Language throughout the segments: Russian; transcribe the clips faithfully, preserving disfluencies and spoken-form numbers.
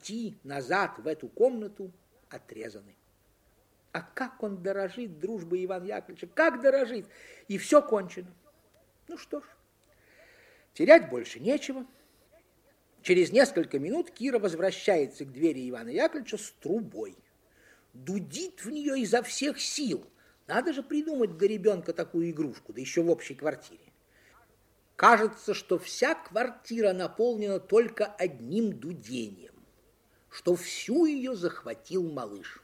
пути назад в эту комнату отрезаны. А как он дорожит дружбой Ивана Яковлевича, как дорожит, и все кончено. Ну что ж, терять больше нечего. Через несколько минут Кира возвращается к двери Ивана Яковлевича с трубой. Дудит в нее изо всех сил. Надо же придумать для ребенка такую игрушку, да еще в общей квартире. Кажется, что вся квартира наполнена только одним дудением, что всю ее захватил малыш.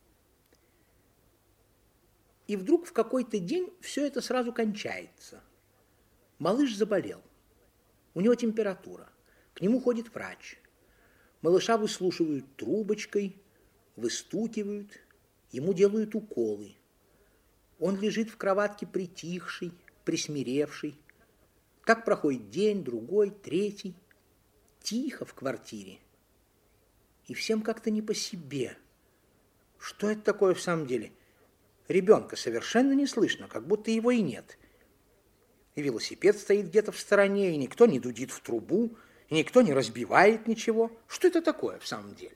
И вдруг в какой-то день все это сразу кончается. Малыш заболел. У него температура. К нему ходит врач. Малыша выслушивают трубочкой, выстукивают, ему делают уколы. Он лежит в кроватке притихший, присмиревший. Так проходит день, другой, третий. Тихо в квартире. И всем как-то не по себе. Что это такое в самом деле? Ребенка совершенно не слышно, как будто его и нет. И велосипед стоит где-то в стороне, и никто не дудит в трубу, и никто не разбивает ничего. Что это такое в самом деле?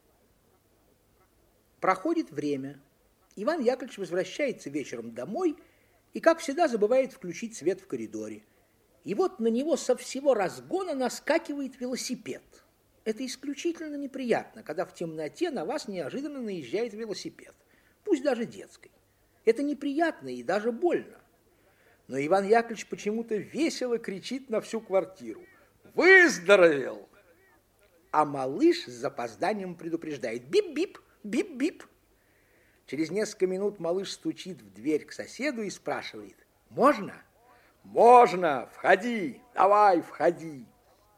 Проходит время. Иван Яковлевич возвращается вечером домой и, как всегда, забывает включить свет в коридоре. И вот на него со всего разгона наскакивает велосипед. Это исключительно неприятно, когда в темноте на вас неожиданно наезжает велосипед, пусть даже детский. Это неприятно и даже больно. Но Иван Яковлевич почему-то весело кричит на всю квартиру: «Выздоровел!» А малыш с запозданием предупреждает: «Бип-бип, бип-бип». Через несколько минут малыш стучит в дверь к соседу и спрашивает: «Можно?» «Можно! Входи! Давай, входи!»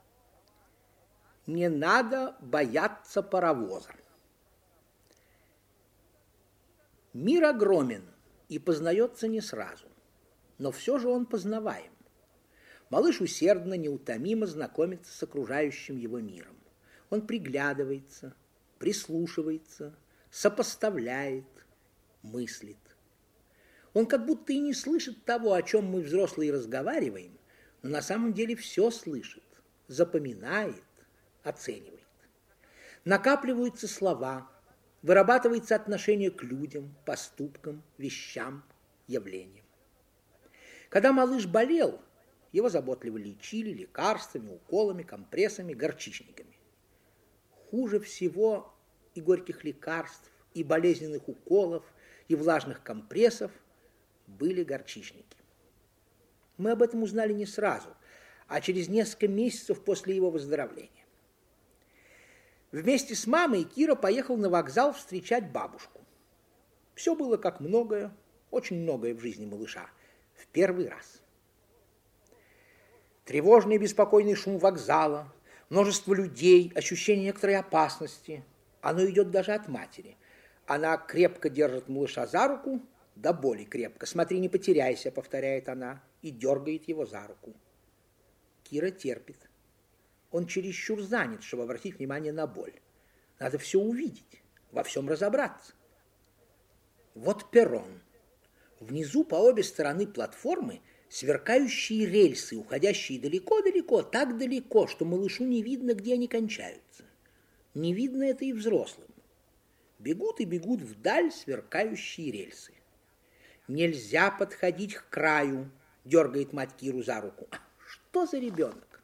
Не надо бояться паровоза. Мир огромен и познается не сразу, но все же он познаваем. Малыш усердно, неутомимо знакомится с окружающим его миром. Он приглядывается, прислушивается, сопоставляет, мыслит. Он как будто и не слышит того, о чем мы, взрослые, разговариваем, но на самом деле все слышит, запоминает, оценивает. Накапливаются слова, вырабатывается отношение к людям, поступкам, вещам, явлениям. Когда малыш болел, его заботливо лечили лекарствами, уколами, компрессами, горчичниками. Хуже всего и горьких лекарств, и болезненных уколов, и влажных компрессов были горчичники. Мы об этом узнали не сразу, а через несколько месяцев после его выздоровления. Вместе с мамой Кира поехал на вокзал встречать бабушку. Все было как многое, очень многое в жизни малыша, в первый раз. Тревожный и беспокойный шум вокзала, множество людей, ощущение некоторой опасности. Оно идет даже от матери. Она крепко держит малыша за руку, до боли крепко. «Смотри, не потеряйся», — повторяет она, и дергает его за руку. Кира терпит. Он чересчур занят, чтобы обратить внимание на боль. Надо все увидеть, во всем разобраться. Вот перрон. Внизу по обе стороны платформы сверкающие рельсы, уходящие далеко-далеко, так далеко, что малышу не видно, где они кончаются. Не видно это и взрослым. Бегут и бегут вдаль сверкающие рельсы. «Нельзя подходить к краю», — дергает мать Киру за руку. Что за ребенок?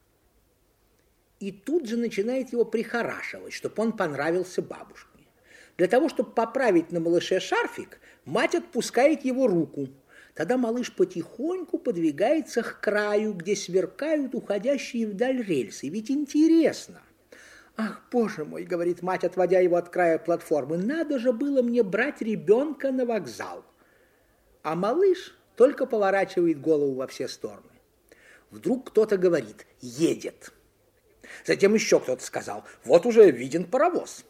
И тут же начинает его прихорашивать, чтобы он понравился бабушке. Для того, чтобы поправить на малыше шарфик, мать отпускает его руку. Тогда малыш потихоньку подвигается к краю, где сверкают уходящие вдаль рельсы. Ведь интересно. «Ах, боже мой», — говорит мать, отводя его от края платформы, «надо же было мне брать ребенка на вокзал». А малыш только поворачивает голову во все стороны. Вдруг кто-то говорит: «Едет». Затем еще кто-то сказал: «Вот уже виден паровоз».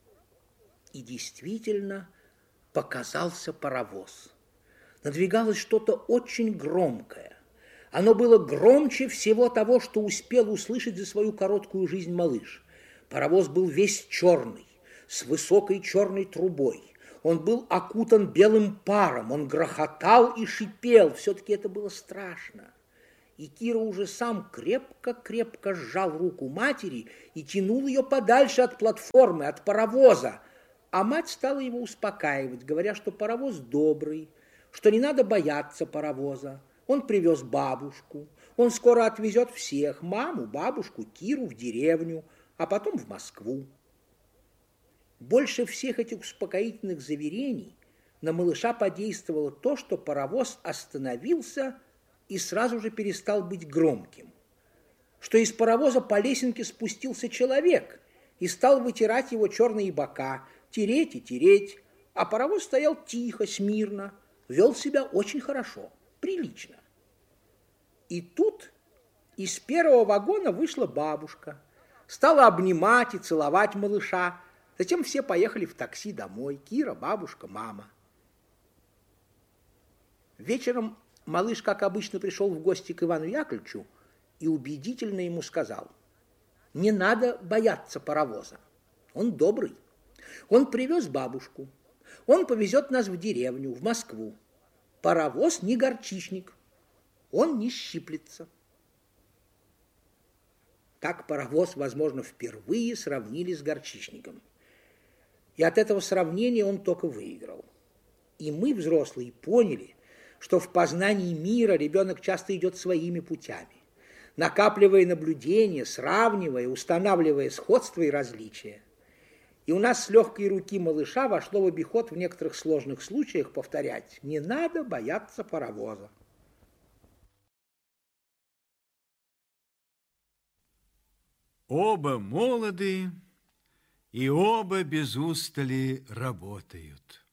И действительно показался паровоз. Надвигалось что-то очень громкое. Оно было громче всего того, что успел услышать за свою короткую жизнь малыш. Паровоз был весь черный, с высокой черной трубой. Он был окутан белым паром, он грохотал и шипел. Все-таки это было страшно. и Кира уже сам крепко-крепко сжал руку матери и тянул ее подальше от платформы, от паровоза. А мать стала его успокаивать, говоря, что паровоз добрый, что не надо бояться паровоза. Он привез бабушку, он скоро отвезет всех, маму, бабушку, Киру в деревню, а потом в Москву. Больше всех этих успокоительных заверений на малыша подействовало то, что паровоз остановился и сразу же перестал быть громким, что из паровоза по лесенке спустился человек и стал вытирать его черные бока, тереть и тереть, а паровоз стоял тихо, смирно, вел себя очень хорошо, прилично. И тут из первого вагона вышла бабушка, стала обнимать и целовать малыша. Затем все поехали в такси домой. Кира, бабушка, мама. Вечером малыш, как обычно, пришел в гости к Ивану Яковлевичу и убедительно ему сказал: не надо бояться паровоза. Он добрый. Он привез бабушку. Он повезет нас в деревню, в Москву. Паровоз не горчичник. Он не щиплется. Так паровоз, возможно, впервые сравнили с горчичником. И от этого сравнения он только выиграл. И мы, взрослые, поняли, что в познании мира ребенок часто идет своими путями, накапливая наблюдения, сравнивая, устанавливая сходства и различия. И у нас с легкой руки малыша вошло в обиход в некоторых сложных случаях повторять: не надо бояться паровоза. Оба молоды, и оба без устали работают.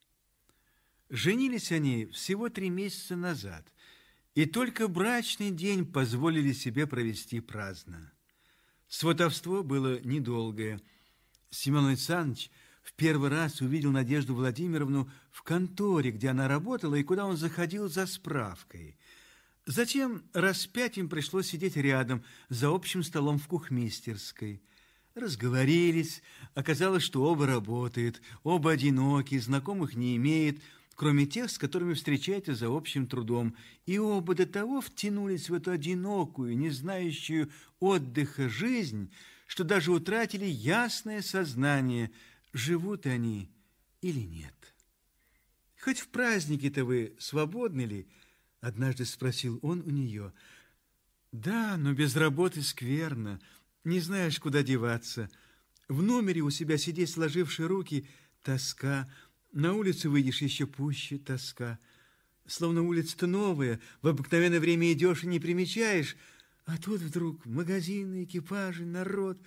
Женились они всего три месяца назад, и только брачный день позволили себе провести праздно. Сватовство было недолгое. Семен Александрович в первый раз увидел Надежду Владимировну в конторе, где она работала, и куда он заходил за справкой. Затем раз пять им пришлось сидеть рядом за общим столом в кухмистерской. Разговорились, оказалось, что оба работают, оба одиноки, знакомых не имеют, кроме тех, с которыми встречаются за общим трудом, и оба до того втянулись в эту одинокую, не знающую отдыха жизнь, что даже утратили ясное сознание, живут они или нет. «Хоть в праздники-то вы свободны ли?» — однажды спросил он у нее. «Да, но без работы скверно, не знаешь, куда деваться. В номере у себя сидеть, сложивши руки, тоска, на улицу выйдешь, еще пуще тоска. Словно улица-то новая, в обыкновенное время идешь и не примечаешь, а тут вдруг магазины, экипажи, народ.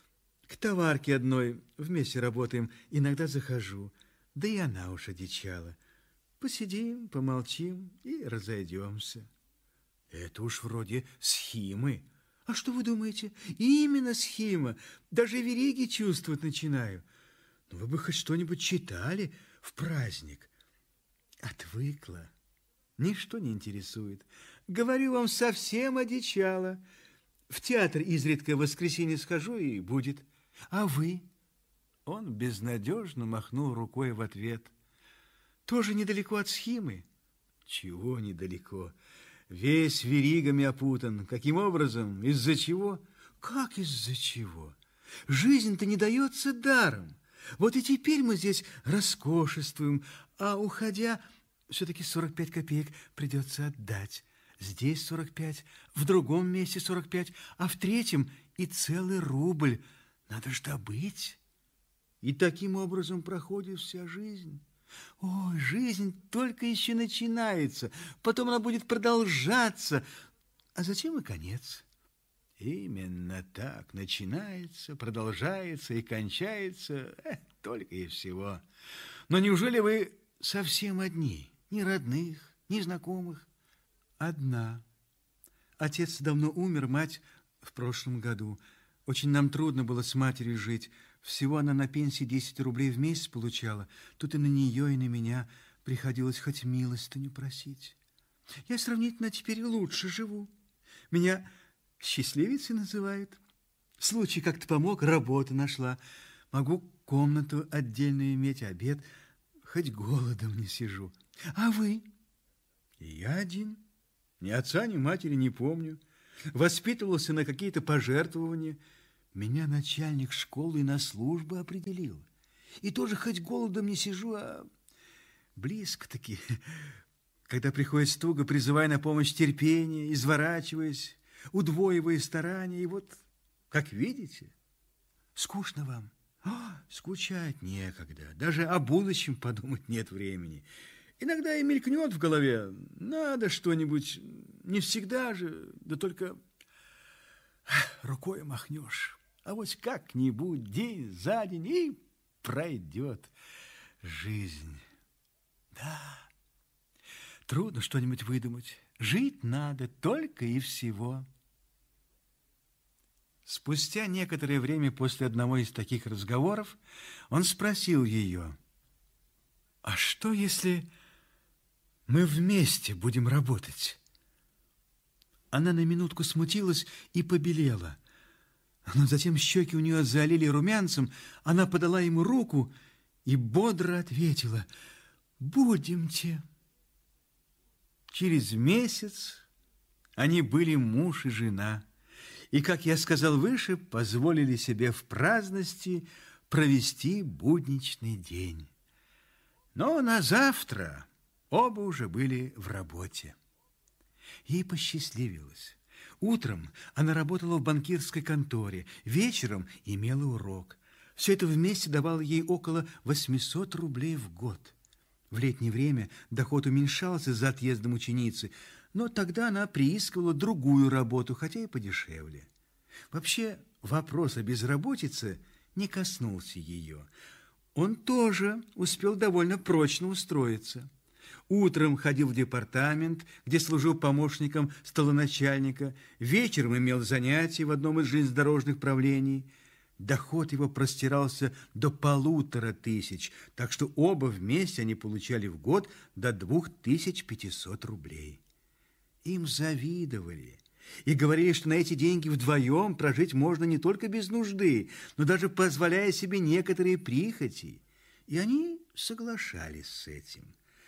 К товарке одной вместе работаем, иногда захожу, да и она уж одичала. Посидим, помолчим и разойдемся». «Это уж вроде схимы». «А что вы думаете? Именно схима. Даже вериги чувствовать начинаю. Ну, вы бы хоть что-нибудь читали в праздник». «Отвыкла. Ничто не интересует. Говорю вам, совсем одичала. В театр изредка в воскресенье схожу, и будет. А вы?» Он безнадежно махнул рукой в ответ. «Тоже недалеко от схимы?» «Чего недалеко? Весь веригами опутан. Каким образом? Из-за чего?» «Как из-за чего? Жизнь-то не дается даром. Вот и теперь мы здесь роскошествуем, а уходя, все-таки сорок пять копеек придется отдать. Здесь сорок пять, в другом месте сорок пять, а в третьем и целый рубль. Надо ж добыть. И таким образом проходит вся жизнь. Ой, жизнь только еще начинается, потом она будет продолжаться, а затем и конец». «Именно так начинается, продолжается и кончается, э, только и всего. Но неужели вы совсем одни, ни родных, ни знакомых?» «Одна. Отец давно умер, мать в прошлом году. Очень нам трудно было с матерью жить. Всего она на пенсии десять рублей в месяц получала. Тут и на нее, и на меня приходилось хоть милостыню просить. Я сравнительно теперь лучше живу. Меня счастливицей называют. Случай как-то помог, работу нашла. Могу комнату отдельно иметь, обед, хоть голодом не сижу. А вы?» «Я один. Ни отца, ни матери не помню. Воспитывался на какие-то пожертвования. Меня начальник школы на службу определил. И тоже хоть голодом не сижу, а близко-таки. Когда приходит туго, призывая на помощь терпение, изворачиваясь, удвоивая старания. И вот, как видите, скучно вам. О, скучать некогда. Даже о будущем подумать нет времени. Иногда и мелькнет в голове. Надо что-нибудь. Не всегда же, да только рукой махнешь. А вот как-нибудь день за день и пройдет жизнь. Да, трудно что-нибудь выдумать. Жить надо только и всего. Спустя некоторое время после одного из таких разговоров он спросил ее: «А что, если мы вместе будем работать?» Она на минутку смутилась и побелела. Но затем щеки у нее залили румянцем. Она подала ему руку и бодро ответила: «Будемте». Через месяц они были муж и жена. И, как я сказал выше, позволили себе в праздности провести будничный день. Но на завтра оба уже были в работе. Ей посчастливилось. Утром она работала в банкирской конторе, вечером имела урок. Все это вместе давало ей около восьмисот рублей в год. В летнее время доход уменьшался за отъездом ученицы, но тогда она приискивала другую работу, хотя и подешевле. Вообще, вопрос о безработице не коснулся ее. Он тоже успел довольно прочно устроиться. Утром ходил в департамент, где служил помощником столоначальника, вечером имел занятия в одном из железнодорожных правлений. Доход его простирался до полутора тысяч, так что оба вместе они получали в год до двух тысяч пятисот рублей. Им завидовали и говорили, что на эти деньги вдвоем прожить можно не только без нужды, но даже позволяя себе некоторые прихоти. И они соглашались с этим.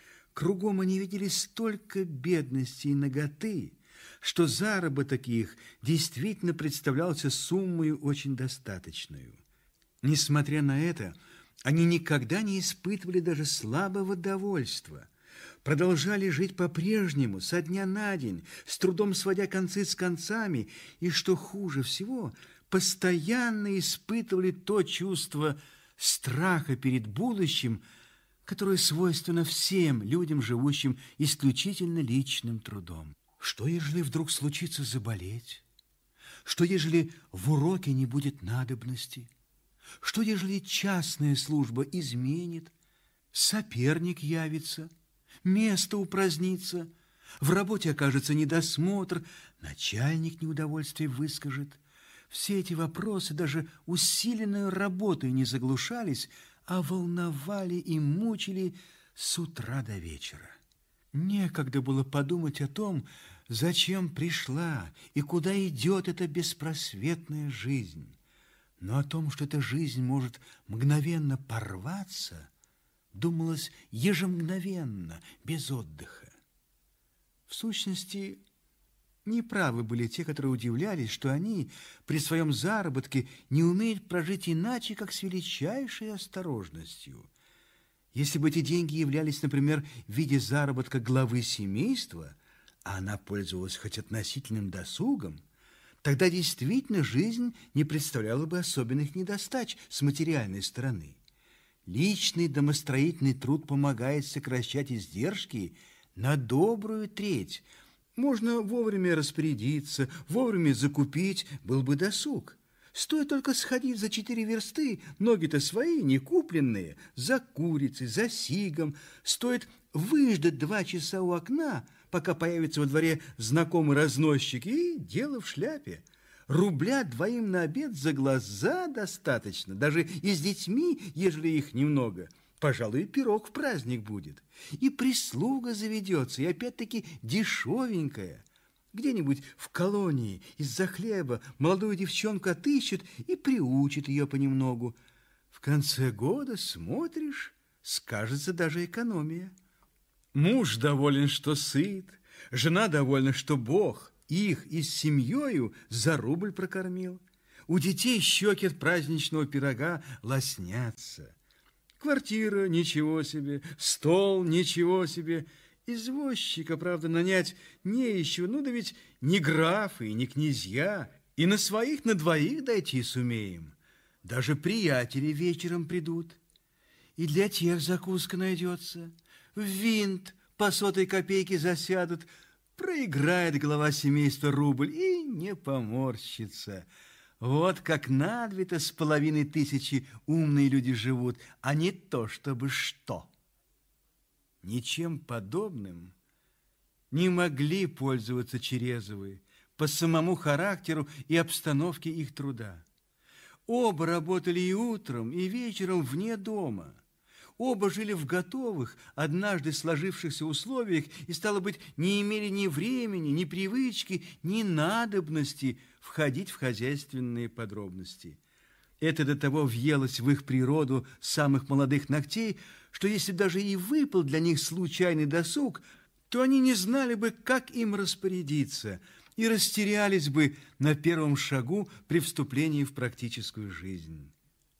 Кругом они видели столько бедности и наготы, что заработок их действительно представлялся суммой очень достаточную. Несмотря на это, они никогда не испытывали даже слабого довольства, продолжали жить по-прежнему, со дня на день, с трудом сводя концы с концами, и, что хуже всего, постоянно испытывали то чувство страха перед будущим, которое свойственно всем людям, живущим исключительно личным трудом. Что, ежели вдруг случится заболеть? Что, ежели в уроке не будет надобности? Что, ежели частная служба изменит? Соперник явится, место упразднится, в работе окажется недосмотр, начальник неудовольствие выскажет. Все эти вопросы даже усиленной работой не заглушались, а волновали и мучили с утра до вечера. Некогда было подумать о том, зачем пришла и куда идет эта беспросветная жизнь. Но о том, что эта жизнь может мгновенно порваться, думалось ежемгновенно, без отдыха. В сущности, неправы были те, которые удивлялись, что они при своем заработке не умеют прожить иначе, как с величайшей осторожностью. Если бы эти деньги являлись, например, в виде заработка главы семейства, а она пользовалась хоть относительным досугом, тогда действительно жизнь не представляла бы особенных недостач с материальной стороны. Личный домостроительный труд помогает сокращать издержки на добрую треть. Можно вовремя распорядиться, вовремя закупить, был бы досуг. Стоит только сходить за четыре версты, ноги-то свои, не купленные, за курицей, за сигом. Стоит выждать два часа у окна, пока появится во дворе знакомый разносчик, и дело в шляпе. Рубля двоим на обед за глаза достаточно, даже и с детьми, ежели их немного. Пожалуй, пирог в праздник будет. И прислуга заведется, и опять-таки дешевенькая. Где-нибудь в колонии из-за хлеба молодую девчонку отыщет и приучит ее понемногу. В конце года смотришь, скажется даже экономия. Муж доволен, что сыт, Жена довольна, что Бог их и с семьёю за рубль прокормил. У детей щеки от праздничного пирога лоснятся. Квартира – ничего себе, стол – ничего себе. Извозчика, правда, нанять не ищу, ну да ведь не графы и не князья, и на своих на двоих дойти сумеем. Даже приятели вечером придут. И для тех закуска найдется. В винт по сотой копейке засядут, проиграет глава семейства рубль и не поморщится. Вот как на две-то с половиной тысячи умные люди живут, а не то чтобы что. Ничем подобным не могли пользоваться Черезовы по самому характеру и обстановке их труда. Оба работали и утром, и вечером вне дома. Оба жили в готовых, однажды сложившихся условиях и, стало быть, не имели ни времени, ни привычки, ни надобности входить в хозяйственные подробности. Это до того въелось в их природу с самых молодых ногтей, что если даже и выпал для них случайный досуг, то они не знали бы, как им распорядиться, и растерялись бы на первом шагу при вступлении в практическую жизнь.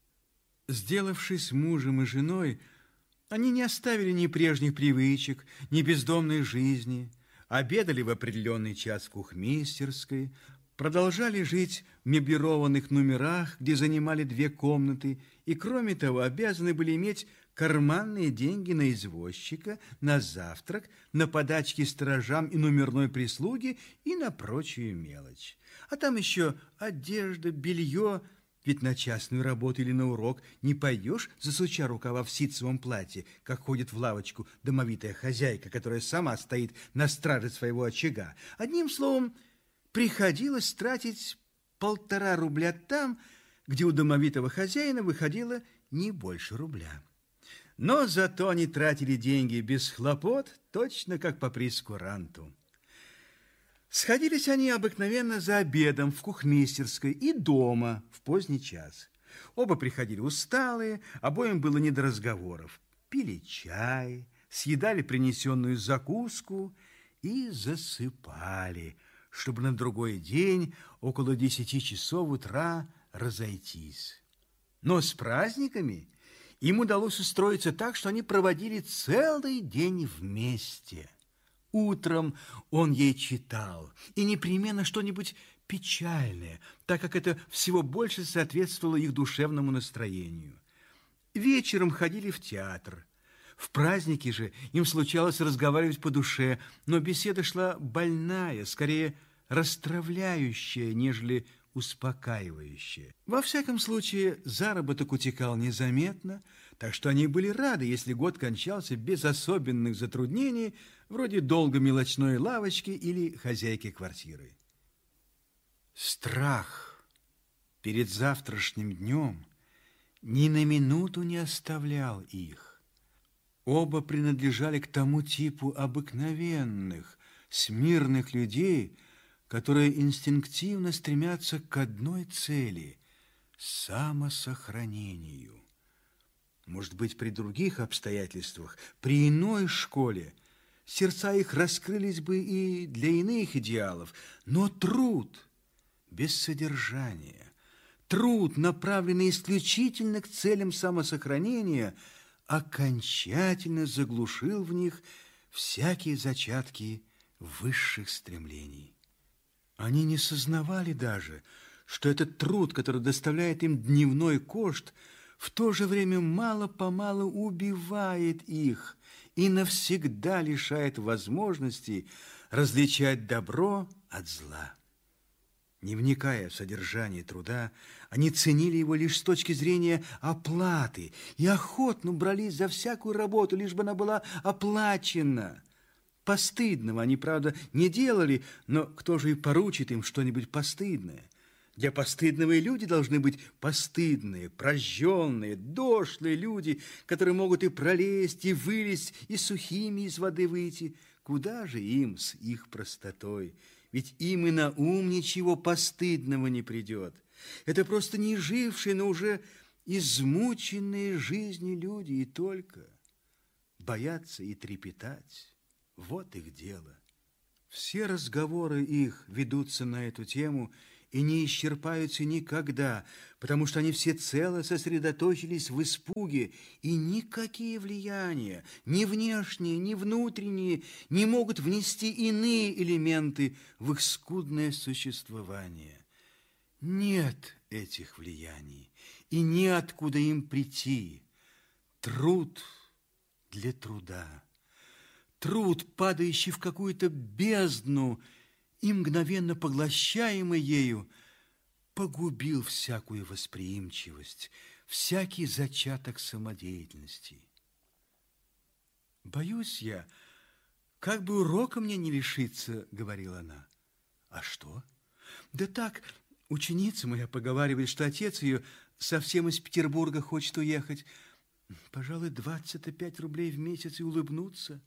Сделавшись мужем и женой, они не оставили ни прежних привычек, ни бездомной жизни, обедали в определенный час в кухмистерской, продолжали жить в меблированных номерах, где занимали две комнаты, и, кроме того, обязаны были иметь карманные деньги на извозчика, на завтрак, на подачки сторожам и номерной прислуги и на прочую мелочь. А там еще одежда, белье. Ведь на частную работу или на урок не пойдешь, засуча рукава в ситцевом платье, как ходит в лавочку домовитая хозяйка, которая сама стоит на страже своего очага. Одним словом, приходилось тратить полтора рубля там, где у домовитого хозяина выходило не больше рубля. Но зато они тратили деньги без хлопот, точно как по прейскуранту. Сходились они обыкновенно за обедом в кухмистерской и дома в поздний час. Оба приходили усталые, обоим было не до разговоров. Пили чай, съедали принесенную закуску и засыпали, чтобы на другой день около десяти часов утра разойтись. Но с праздниками им удалось устроиться так, что они проводили целый день вместе. Утром он ей читал, и непременно что-нибудь печальное, так как это всего больше соответствовало их душевному настроению. Вечером ходили в театр. В праздники же им случалось разговаривать по душе, но беседа шла больная, скорее расстравляющая, нежели успокаивающая. Во всяком случае, заработок утекал незаметно, так что они были рады, если год кончался без особенных затруднений, вроде долга мелочной лавочки или хозяйки квартиры. Страх перед завтрашним днем ни на минуту не оставлял их. Оба принадлежали к тому типу обыкновенных, смирных людей, которые инстинктивно стремятся к одной цели – самосохранению. Может быть, при других обстоятельствах, при иной школе, сердца их раскрылись бы и для иных идеалов, но труд без содержания, труд, направленный исключительно к целям самосохранения, окончательно заглушил в них всякие зачатки высших стремлений. Они не сознавали даже, что этот труд, который доставляет им дневной кошт, в то же время мало-помалу убивает их и навсегда лишает возможности различать добро от зла. Не вникая в содержание труда, они ценили его лишь с точки зрения оплаты и охотно брались за всякую работу, лишь бы она была оплачена. Постыдного они, правда, не делали, но кто же и поручит им что-нибудь постыдное? Для постыдного и люди должны быть постыдные, прожженные, дошлые люди, которые могут и пролезть, и вылезть, и сухими из воды выйти. Куда же им с их простотой? Ведь им и на ум ничего постыдного не придет. Это просто не жившие, но уже измученные жизни люди, и только боятся и трепетать. Вот их дело. Все разговоры их ведутся на эту тему и не исчерпаются никогда, потому что они всецело сосредоточились в испуге, и никакие влияния, ни внешние, ни внутренние, не могут внести иные элементы в их скудное существование. Нет этих влияний, и неоткуда им прийти. Труд для труда. Труд, падающий в какую-то бездну и мгновенно поглощаемый ею, погубил всякую восприимчивость, всякий зачаток самодеятельности. «Боюсь я, как бы урока мне не лишиться», — говорила она. «А что?» «Да так, ученица моя поговаривает, что отец ее совсем из Петербурга хочет уехать. Пожалуй, двадцать пять рублей в месяц и улыбнуться».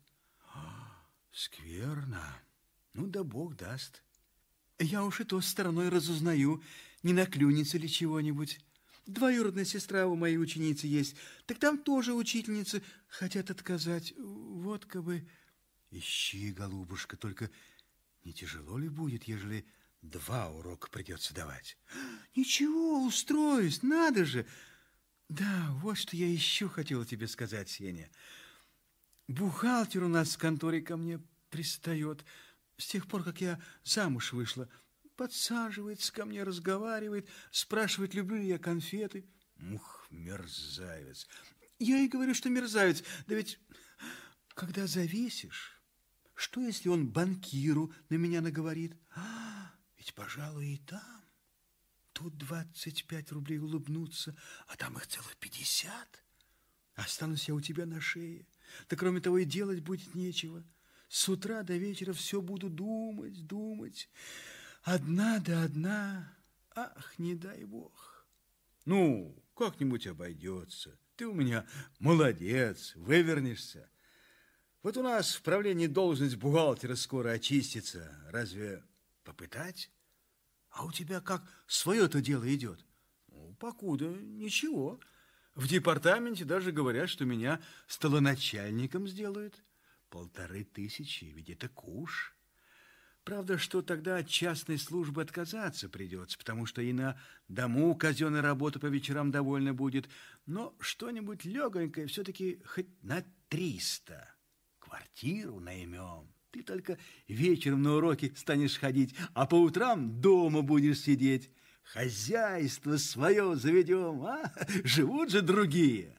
«Скверно. Ну да Бог даст. Я уж и то стороной разузнаю, не наклюнется ли чего-нибудь. Двоюродная сестра у моей ученицы есть, так там тоже учительницы хотят отказать. Вот как бы...» «Ищи, голубушка, только не тяжело ли будет, ежели два урока придется давать?» «Ничего, устроюсь, надо же. Да, вот что я еще хотела тебе сказать, Сеня. Бухгалтер у нас в конторе ко мне пристает. С тех пор, как я замуж вышла, подсаживается ко мне, разговаривает, спрашивает, люблю ли я конфеты. Ух, мерзавец. Я и говорю, что мерзавец. Да ведь, когда зависишь, что, если он банкиру на меня наговорит? А, ведь, пожалуй, и там. Тут двадцать пять рублей улыбнуться, а там их целых пятьдесят. Останусь я у тебя на шее. Да кроме того и делать будет нечего. С утра до вечера все буду думать, думать. Одна да одна. Ах, не дай бог. Ну, как-нибудь обойдется. Ты у меня молодец, вывернешься. Вот у нас в правлении должность бухгалтера скоро очистится. Разве попытать? А у тебя как свое-то дело идет? Ну, покуда ничего. В департаменте даже говорят, что меня столоначальником сделают. Полторы тысячи, ведь это куш. Правда, что тогда от частной службы отказаться придется, потому что и на дому казенной работы по вечерам довольно будет. Но что-нибудь легонькое все-таки хоть на триста. Квартиру наймем. Ты только вечером на уроки станешь ходить, а по утрам дома будешь сидеть. Хозяйство свое заведем, а? Живут же другие.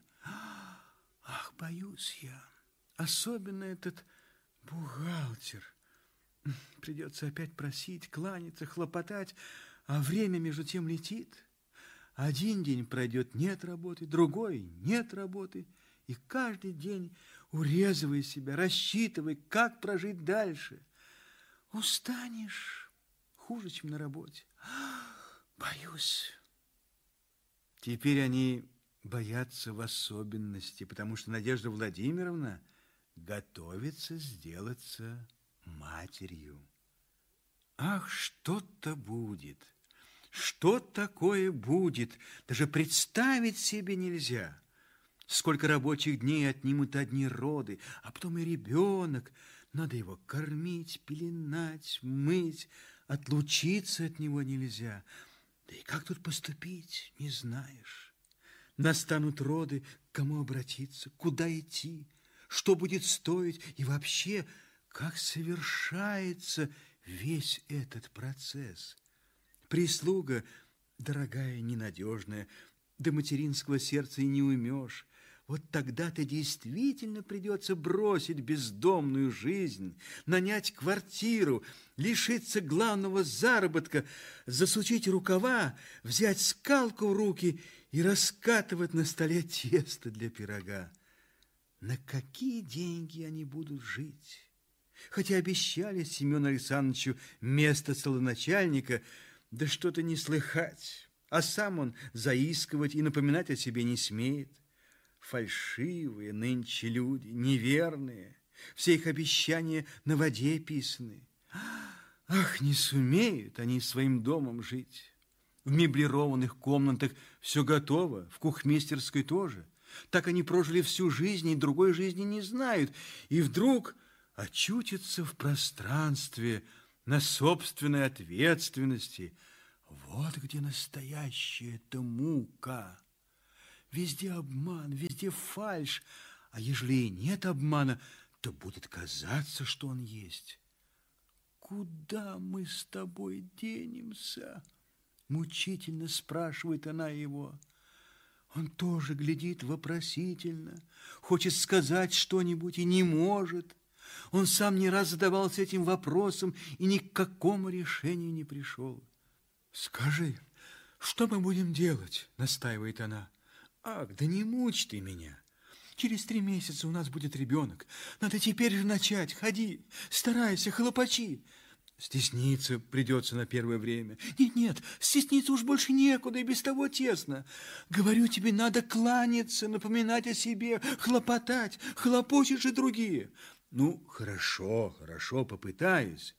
Ах, боюсь я. Особенно этот бухгалтер. Придется опять просить, кланяться, хлопотать, а время между тем летит. Один день пройдет, нет работы, другой нет работы. И каждый день урезывай себя, рассчитывай, как прожить дальше. Устанешь хуже, чем на работе. Боюсь. Теперь они боятся в особенности, потому что Надежда Владимировна готовится сделаться матерью. Ах, что-то будет, что такое будет, даже представить себе нельзя. Сколько рабочих дней отнимут одни роды, а потом и ребенок. Надо его кормить, пеленать, мыть, отлучиться от него нельзя. Да и как тут поступить, не знаешь. Настанут роды, к кому обратиться, куда идти, что будет стоить и вообще, как совершается весь этот процесс. Прислуга, дорогая, ненадежная, до материнского сердца и не уймешь. Вот тогда-то действительно придется бросить бездомную жизнь, нанять квартиру, лишиться главного заработка, засучить рукава, взять скалку в руки и раскатывать на столе тесто для пирога. На какие деньги они будут жить? Хотя обещали Семену Александровичу место столоначальника, да что-то не слыхать, а сам он заискивать и напоминать о себе не смеет. Фальшивые нынче люди, неверные, все их обещания на воде писаны. Ах, не сумеют они своим домом жить. В меблированных комнатах все готово, в кухмистерской тоже. Так они прожили всю жизнь и другой жизни не знают. И вдруг очутиться в пространстве на собственной ответственности. Вот где настоящая-то мука. Везде обман, везде фальшь, а ежели и нет обмана, то будет казаться, что он есть. Куда мы с тобой денемся? Мучительно спрашивает она его. Он тоже глядит вопросительно, хочет сказать что-нибудь и не может. Он сам не раз задавался этим вопросом и ни к какому решению не пришел. «Скажи, что мы будем делать?» – настаивает она. «Ах, да не мучь ты меня. Через три месяца у нас будет ребенок. Надо теперь же начать. Ходи, старайся, хлопачи. Стесниться придется на первое время. Нет-нет, стесниться уж больше некуда, и без того тесно. Говорю тебе, надо кланяться, напоминать о себе, хлопотать, хлопочут же другие. Ну, хорошо, хорошо, попытаюсь».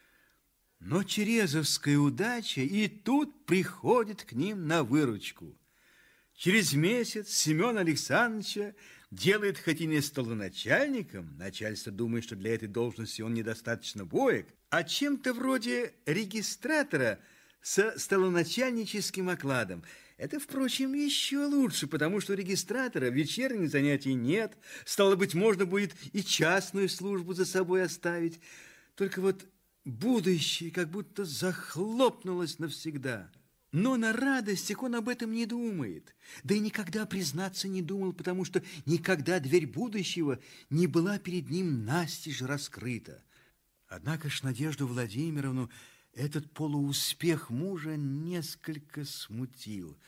Но черезовская удача и тут приходит к ним на выручку. Через месяц Семена Александровича делает хоть и не столоначальником, начальство думает, что для этой должности он недостаточно боек, а чем-то вроде регистратора со столоначальническим окладом. Это, впрочем, еще лучше, потому что у регистратора вечерних занятий нет, стало быть, можно будет и частную службу за собой оставить. Только вот будущее как будто захлопнулось навсегда. Но на радостях он об этом не думает. Да и никогда, признаться, не думал, потому что никогда дверь будущего не была перед ним настежь раскрыта. Однако ж Надежду Владимировну этот полууспех мужа несколько смутил.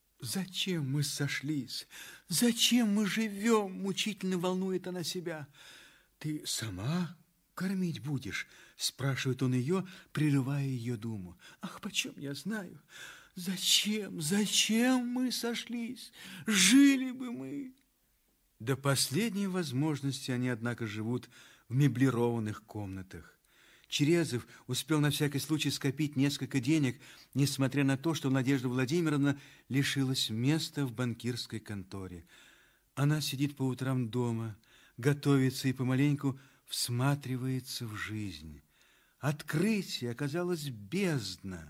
«Зачем мы сошлись? Зачем мы живем?» – мучительно волнует она себя. «Ты сама кормить будешь?» – спрашивает он ее, прерывая ее думу. «Ах, почем я знаю? Зачем, зачем мы сошлись? Жили бы мы!» До последней возможности они, однако, живут в меблированных комнатах. Черезов успел на всякий случай скопить несколько денег, несмотря на то, что Надежда Владимировна лишилась места в банкирской конторе. Она сидит по утрам дома, готовится и помаленьку всматривается в жизнь. Открытие оказалось бездна.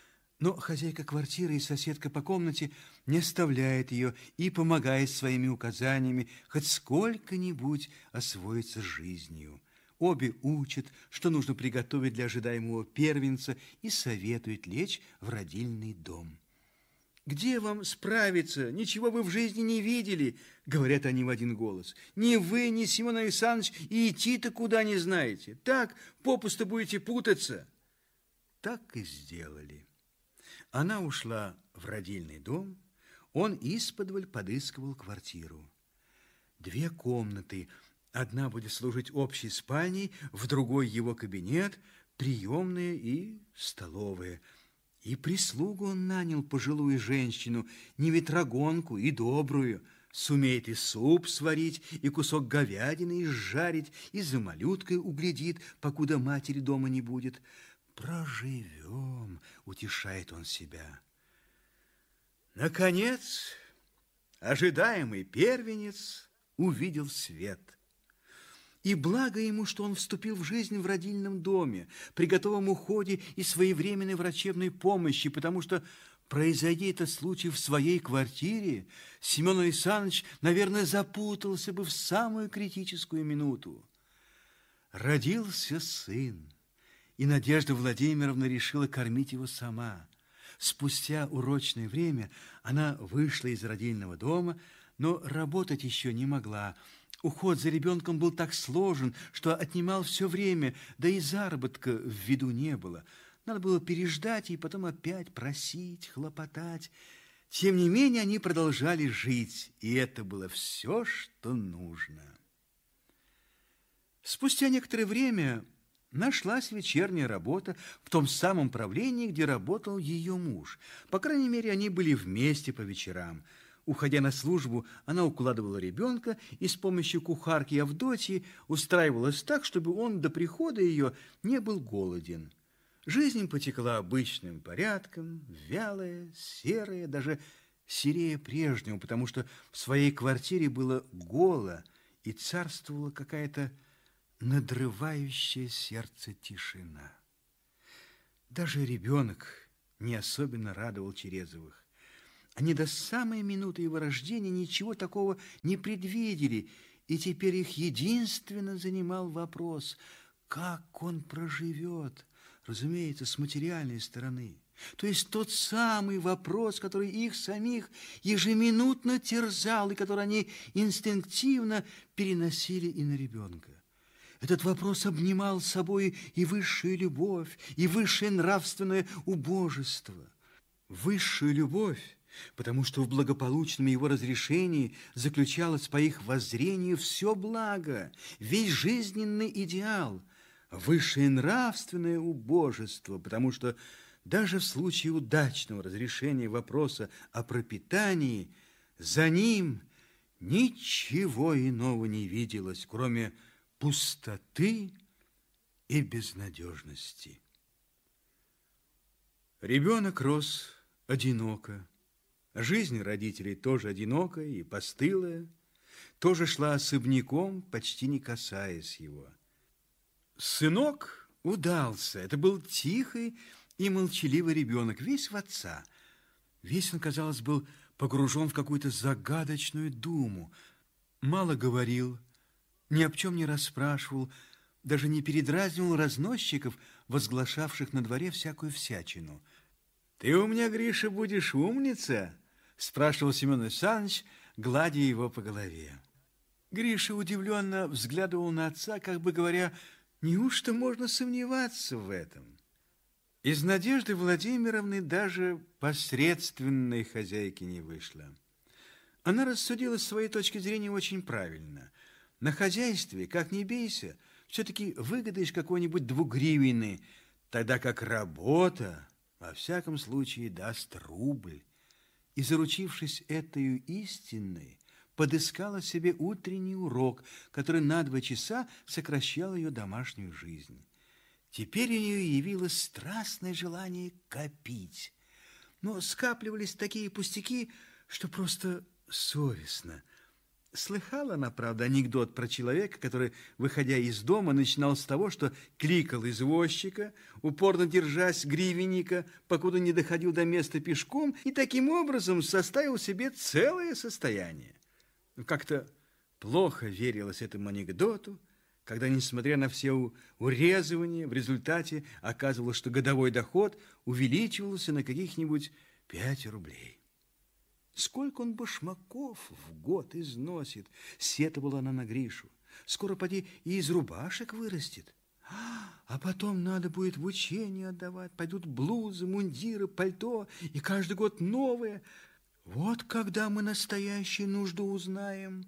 Но хозяйка квартиры и соседка по комнате не оставляет ее и помогает своими указаниями хоть сколько-нибудь освоиться жизнью. Обе учат, что нужно приготовить для ожидаемого первенца, и советуют лечь в родильный дом. «Где вам справиться? Ничего вы в жизни не видели», — говорят они в один голос. «Ни вы, ни Семен Александрович и идти-то куда не знаете. Так попусту будете путаться». Так и сделали. Она ушла в родильный дом, он исподволь подыскивал квартиру. Две комнаты. Одна будет служить общей спальней, в другой его кабинет, приемная и столовая. И прислугу он нанял пожилую женщину, не ветрогонку и добрую, сумеет и суп сварить, и кусок говядины изжарить, и за малюткой углядит, покуда матери дома не будет. «Проживем», — утешает он себя. Наконец, ожидаемый первенец увидел свет. И благо ему, что он вступил в жизнь в родильном доме, при готовом уходе и своевременной врачебной помощи, потому что, произойди этот случай в своей квартире, Семен Александрович, наверное, запутался бы в самую критическую минуту. Родился сын, и Надежда Владимировна решила кормить его сама. Спустя урочное время она вышла из родильного дома, но работать еще не могла. Уход за ребенком был так сложен, что отнимал все время, да и заработка в виду не было. Надо было переждать и потом опять просить, хлопотать. Тем не менее, они продолжали жить, и это было все, что нужно. Спустя некоторое время нашлась вечерняя работа в том самом правлении, где работал ее муж. По крайней мере, они были вместе по вечерам. Уходя на службу, она укладывала ребенка и с помощью кухарки Авдотьи устраивалась так, чтобы он до прихода ее не был голоден. Жизнь потекла обычным порядком, вялая, серая, даже серее прежнего, потому что в своей квартире было голо и царствовала какая-то надрывающая сердце тишина. Даже ребенок не особенно радовал Черезовых. Они до самой минуты его рождения ничего такого не предвидели, и теперь их единственно занимал вопрос, как он проживет, разумеется, с материальной стороны. То есть тот самый вопрос, который их самих ежеминутно терзал и который они инстинктивно переносили и на ребенка. Этот вопрос обнимал собой и высшую любовь, и высшее нравственное убожество. Высшую любовь, потому что в благополучном его разрешении заключалось по их воззрению все благо, весь жизненный идеал. Высшее нравственное убожество, потому что даже в случае удачного разрешения вопроса о пропитании за ним ничего иного не виделось, кроме пустоты и безнадежности. Ребенок рос одиноко. Жизнь родителей тоже одинокая и постылая, тоже шла особняком, почти не касаясь его. Сынок удался. Это был тихий и молчаливый ребенок, весь в отца. Весь он, казалось, был погружен в какую-то загадочную думу. Мало говорил, ни о чем не расспрашивал, даже не передразнивал разносчиков, возглашавших на дворе всякую всячину. «Ты у меня, Гриша, будешь умница?» – спрашивал Семен Александрович, гладя его по голове. Гриша удивленно взглядывал на отца, как бы говоря, неужто можно сомневаться в этом? Из Надежды Владимировны даже посредственной хозяйки не вышло. Она рассудила с своей точки зрения очень правильно. На хозяйстве, как ни бейся, все-таки выгодаешь какой-нибудь двугривенный, тогда как работа, во всяком случае, даст рубль. И, заручившись этой истиной, подыскала себе утренний урок, который на два часа сокращал ее домашнюю жизнь. Теперь у нее явилось страстное желание копить. Но скапливались такие пустяки, что просто совестно. Слыхала она, правда, анекдот про человека, который, выходя из дома, начинал с того, что кликал извозчика, упорно держась гривенника, покуда не доходил до места пешком, и таким образом составил себе целое состояние. Как-то плохо верилось этому анекдоту, когда, несмотря на все урезывания, в результате оказывалось, что годовой доход увеличивался на каких-нибудь пять рублей. Сколько он башмаков в год износит, сетовала она на Гришу. Скоро, поди, и из рубашек вырастет. А потом надо будет в учение отдавать. Пойдут блузы, мундиры, пальто, и каждый год новые. Вот когда мы настоящую нужду узнаем.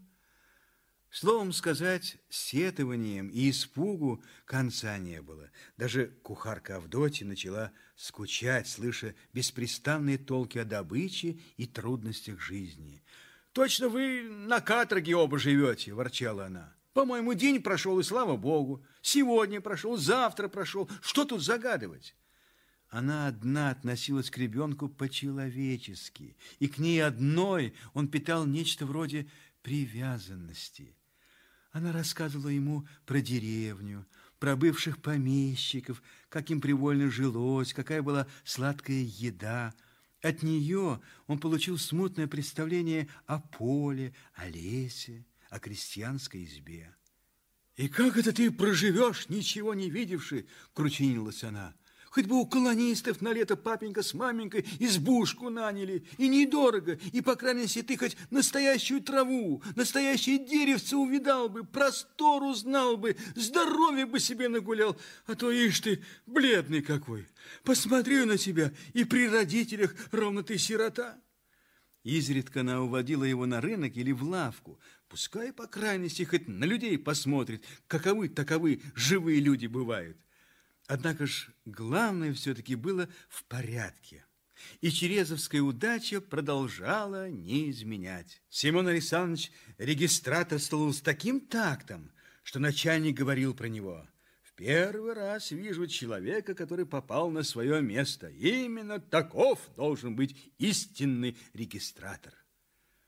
Словом сказать, сетованием и испугу конца не было. Даже кухарка Авдотья начала скучать, слыша беспрестанные толки о добыче и трудностях жизни. «Точно вы на каторге оба живете», – ворчала она. «По-моему, день прошел, и слава богу. Сегодня прошел, завтра прошел. Что тут загадывать?» Она одна относилась к ребенку по-человечески, и к ней одной он питал нечто вроде привязанности. Она рассказывала ему про деревню, про бывших помещиков, как им привольно жилось, какая была сладкая еда. От нее он получил смутное представление о поле, о лесе, о крестьянской избе. «И как это ты проживешь, ничего не видевши?» – кручинилась она. «Хоть бы у колонистов на лето папенька с маменькой избушку наняли, и недорого, и, по крайней мере, ты хоть настоящую траву, настоящее деревце увидал бы, простор узнал бы, здоровье бы себе нагулял, а то, ишь ты, бледный какой, посмотрю на тебя, и при родителях ровно ты сирота». Изредка она уводила его на рынок или в лавку, пускай, по крайности, хоть на людей посмотрит, каковы таковы живые люди бывают. Однако ж главное все-таки было в порядке. И черезовская удача продолжала не изменять. Семен Александрович регистраторствовал с таким тактом, что начальник говорил про него: «В первый раз вижу человека, который попал на свое место. Именно таков должен быть истинный регистратор».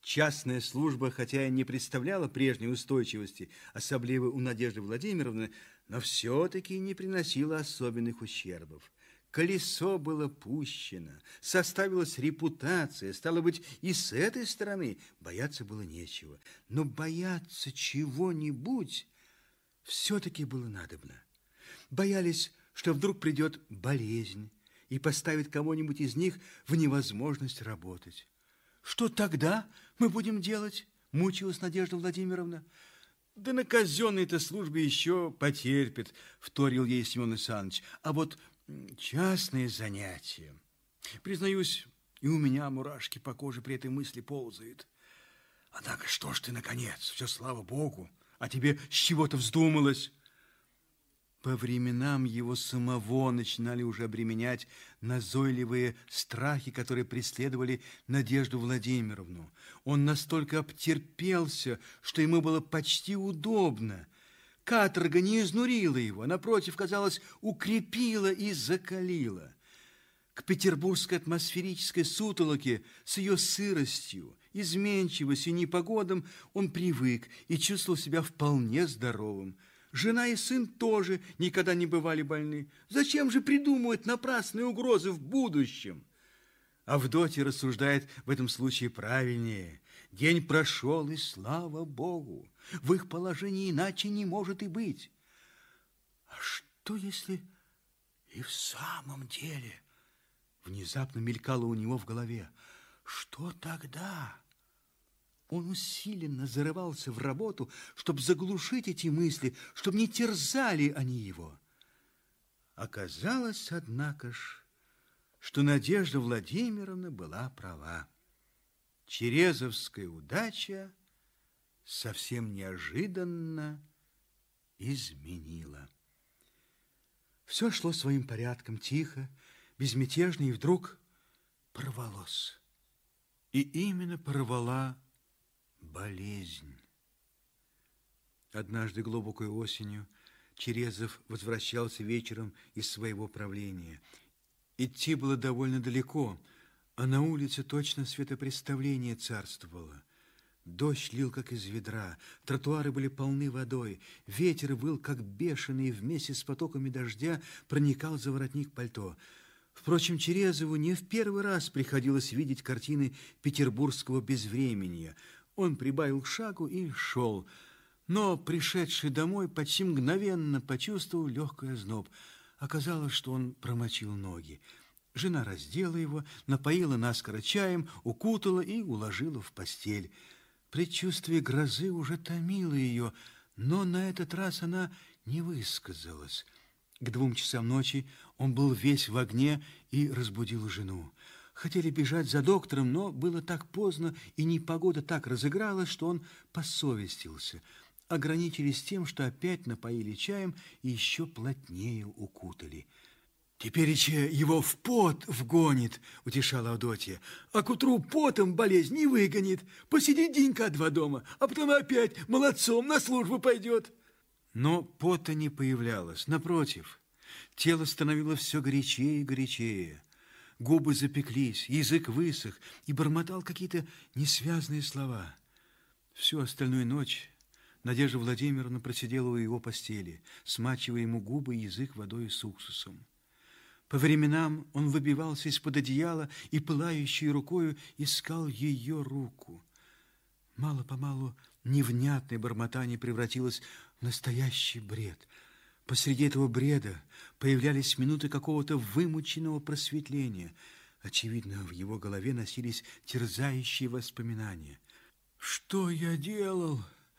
Частная служба, хотя и не представляла прежней устойчивости, особливо у Надежды Владимировны, но все-таки не приносила особенных ущербов. Колесо было пущено, составилась репутация, стало быть, и с этой стороны бояться было нечего. Но бояться чего-нибудь все-таки было надобно. Боялись, что вдруг придет болезнь и поставит кого-нибудь из них в невозможность работать. Что тогда мы будем делать? Мучилась Надежда Владимировна. Да на казенной-то службе еще потерпит, вторил ей Семен Александрович. А вот частные занятия. Признаюсь, и у меня мурашки по коже при этой мысли ползают. Однако что ж ты, наконец, все слава Богу, а тебе с чего-то вздумалось? По временам его самого начинали уже обременять назойливые страхи, которые преследовали Надежду Владимировну. Он настолько обтерпелся, что ему было почти удобно. Каторга не изнурила его, а напротив, казалось, укрепила и закалила. К петербургской атмосферической сутолоке с ее сыростью, изменчивостью и непогодом он привык и чувствовал себя вполне здоровым. Жена и сын тоже никогда не бывали больны. Зачем же придумывать напрасные угрозы в будущем? Авдотья рассуждает в этом случае правильнее. День прошел, и слава Богу, в их положении иначе не может и быть. А что, если и в самом деле? Внезапно мелькало у него в голове. Что тогда? Он усиленно зарывался в работу, чтобы заглушить эти мысли, чтобы не терзали они его. Оказалось, однако ж, что Надежда Владимировна была права. Черезовская удача совсем неожиданно изменила. Все шло своим порядком, тихо, безмятежно, и вдруг порвалось. И именно порвала болезнь. Однажды глубокой осенью Черезов возвращался вечером из своего правления. Идти было довольно далеко, а на улице точно светопреставление царствовало. Дождь лил, как из ведра, тротуары были полны водой, ветер выл, как бешеный, и вместе с потоками дождя проникал за воротник пальто. Впрочем, Черезову не в первый раз приходилось видеть картины петербургского безвременья. Он прибавил шагу и шел, но, пришедший домой, почти мгновенно почувствовал легкий озноб. Оказалось, что он промочил ноги. Жена раздела его, напоила наскоро чаем, укутала и уложила в постель. Предчувствие грозы уже томило ее, но на этот раз она не высказалась. К двум часам ночи он был весь в огне и разбудил жену. Хотели бежать за доктором, но было так поздно, и непогода так разыгралась, что он посовестился. Ограничились тем, что опять напоили чаем и еще плотнее укутали. «Теперь его в пот вгонит», — утешала Авдотья, «а к утру потом болезнь не выгонит. Посидит денька-два дома, а потом опять молодцом на службу пойдет». Но пота не появлялось. Напротив, тело становилось все горячее и горячее. Губы запеклись, язык высох и бормотал какие-то несвязные слова. Всю остальную ночь Надежда Владимировна просидела у его постели, смачивая ему губы и язык водой с уксусом. По временам он выбивался из-под одеяла и пылающей рукою искал ее руку. Мало-помалу невнятное бормотание превратилось в настоящий бред. Посреди этого бреда появлялись минуты какого-то вымученного просветления. Очевидно, в его голове носились терзающие воспоминания. «Что я делал?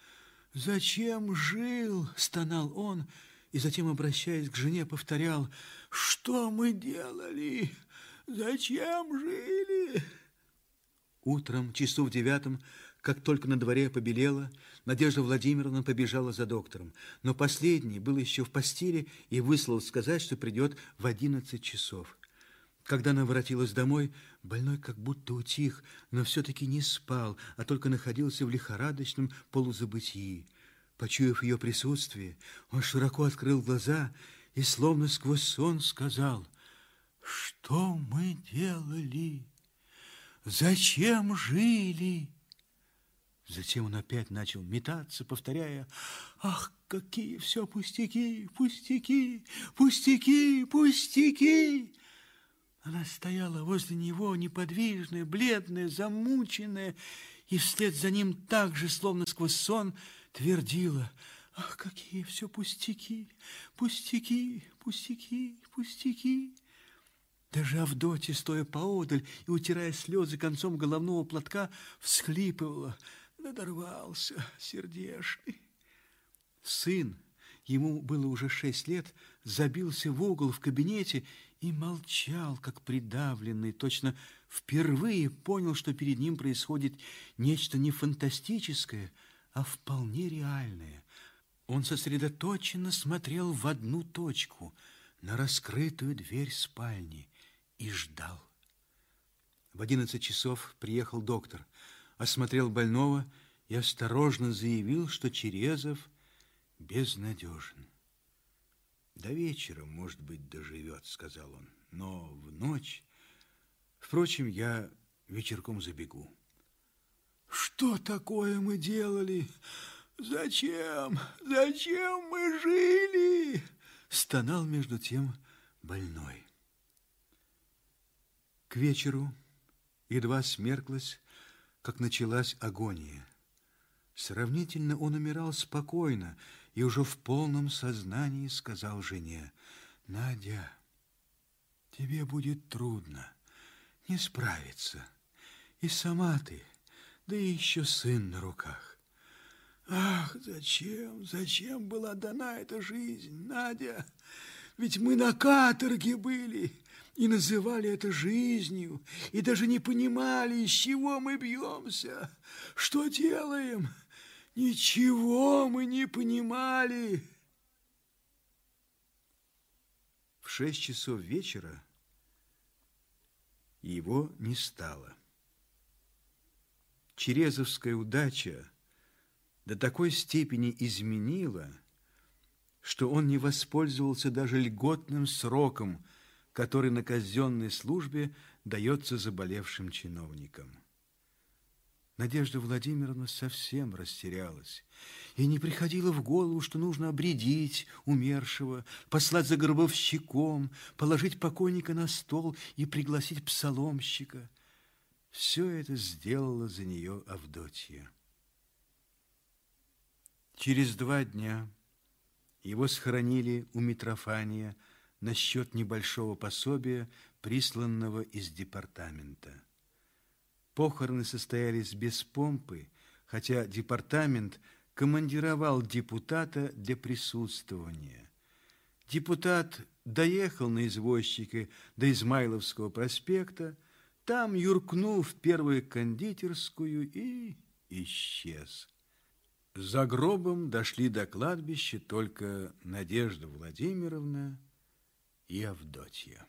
Зачем жил?» – стонал он, и затем, обращаясь к жене, повторял: «Что мы делали? Зачем жили?» Утром, часу в девятом, как только на дворе побелело, Надежда Владимировна побежала за доктором, но последний был еще в постели и выслал сказать, что придет в одиннадцать часов. Когда она воротилась домой, больной как будто утих, но все-таки не спал, а только находился в лихорадочном полузабытии. Почуяв ее присутствие, он широко открыл глаза и, словно сквозь сон, сказал: «Что мы делали? Зачем жили?» Затем он опять начал метаться, повторяя: «Ах, какие все пустяки, пустяки, пустяки, пустяки!» Она стояла возле него, неподвижная, бледная, замученная, и вслед за ним так же, словно сквозь сон, твердила: «Ах, какие все пустяки, пустяки, пустяки, пустяки!» Даже Авдотья, стоя поодаль и утирая слезы концом головного платка, всхлипывала: «Надорвался, сердешный». Сын, ему было уже шесть лет, забился в угол в кабинете и молчал, как придавленный, точно впервые понял, что перед ним происходит нечто не фантастическое, а вполне реальное. Он сосредоточенно смотрел в одну точку, на раскрытую дверь спальни, и ждал. В одиннадцать часов приехал доктор, осмотрел больного и осторожно заявил, что Черезов безнадежен. «До вечера, может быть, доживет», — сказал он, — «но в ночь... Впрочем, я вечерком забегу». «Что такое мы делали? Зачем? Зачем мы жили?» — стонал между тем больной. К вечеру едва смерклось, как началась агония. Сравнительно он умирал спокойно и уже в полном сознании сказал жене: «Надя, тебе будет трудно, не справиться. И сама ты, да и еще сын на руках. Ах, зачем, зачем была дана эта жизнь, Надя? Ведь мы на каторге были и называли это жизнью, и даже не понимали, из чего мы бьемся, что делаем. Ничего мы не понимали». В шесть часов вечера его не стало. Черезовская удача до такой степени изменила, что он не воспользовался даже льготным сроком, который на казенной службе дается заболевшим чиновникам. Надежда Владимировна совсем растерялась, и не приходило в голову, что нужно обредить умершего, послать за гробовщиком, положить покойника на стол и пригласить псаломщика. Все это сделала за нее Авдотья. Через два дня его схоронили у Митрофания на счет небольшого пособия, присланного из департамента. Похороны состоялись без помпы, хотя департамент командировал депутата для присутствования. Депутат доехал на извозчике до Измайловского проспекта, там юркнул в первую кондитерскую и исчез. За гробом дошли до кладбища только Надежда Владимировна и Авдотья.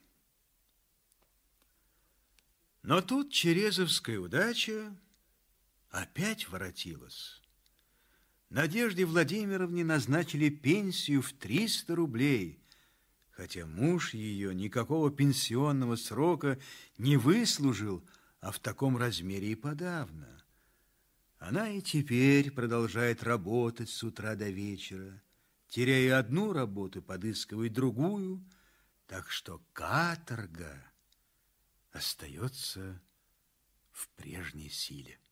Но тут черезовская удача опять воротилась. Надежде Владимировне назначили пенсию в триста рублей, хотя муж ее никакого пенсионного срока не выслужил, а в таком размере и подавно. Она и теперь продолжает работать с утра до вечера, теряя одну работу, подыскивает другую, так что каторга остается в прежней силе.